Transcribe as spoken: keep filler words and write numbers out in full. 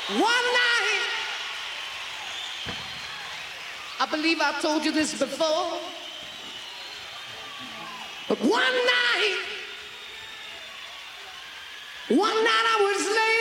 One night, I believe I told you this before, but one night, one night I was late.